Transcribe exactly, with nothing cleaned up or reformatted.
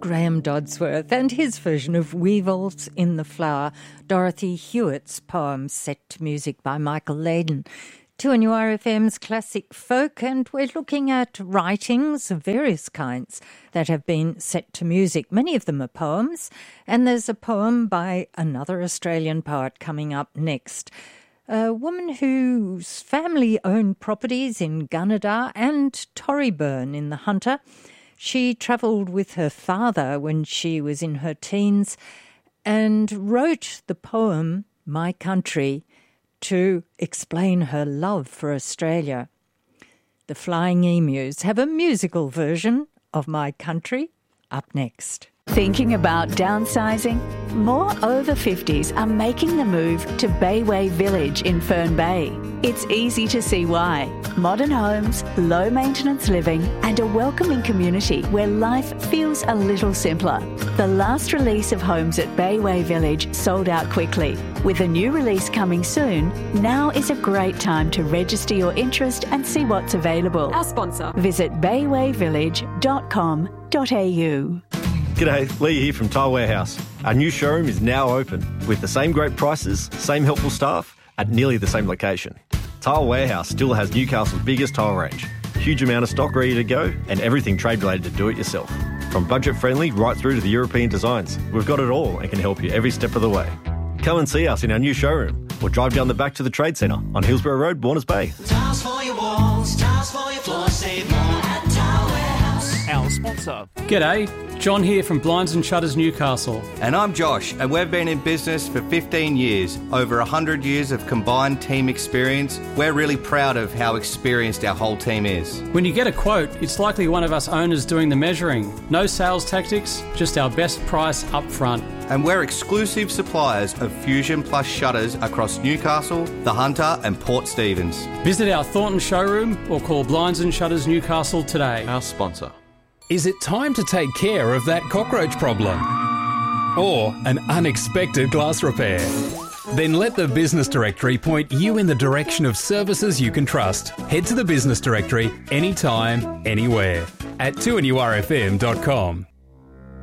Graham Dodsworth and his version of Weevils in the Flower, Dorothy Hewitt's poem set to music by Michael Layden. two N U R F M's Classic Folk, and we're looking at writings of various kinds that have been set to music. Many of them are poems, and there's a poem by another Australian poet coming up next. A woman whose family owned properties in Gunnedah and Torreyburn in the Hunter. She travelled with her father when she was in her teens and wrote the poem My Country to explain her love for Australia. The Flying Emus have a musical version of My Country up next. Thinking about downsizing? More over fifties are making the move to Bayway Village in Fern Bay. It's easy to see why. Modern homes, low maintenance living, and a welcoming community where life feels a little simpler. The last release of homes at Bayway Village sold out quickly. With a new release coming soon, now is a great time to register your interest and see what's available. Our sponsor. Visit bayway village dot com dot a u. G'day, Lee here from Tile Warehouse. Our new showroom is now open with the same great prices, same helpful staff at nearly the same location. Tile Warehouse still has Newcastle's biggest tile range, huge amount of stock ready to go and everything trade related to do it yourself. From budget friendly right through to the European designs, we've got it all and can help you every step of the way. Come and see us in our new showroom or drive down the back to the Trade Centre on Hillsborough Road, Warners Bay. Tiles for your walls, tiles for your floors, save more at Tile Warehouse. Our sponsor. G'day, John here from Blinds and Shutters Newcastle. And I'm Josh, and we've been in business for fifteen years, over one hundred years of combined team experience. We're really proud of how experienced our whole team is. When you get a quote, it's likely one of us owners doing the measuring. No sales tactics, just our best price up front. And we're exclusive suppliers of Fusion Plus shutters across Newcastle, the Hunter and Port Stephens. Visit our Thornton showroom or call Blinds and Shutters Newcastle today. Our sponsor. Is it time to take care of that cockroach problem? Or an unexpected glass repair? Then let the Business Directory point you in the direction of services you can trust. Head to the Business Directory anytime, anywhere at two N U R F M dot com.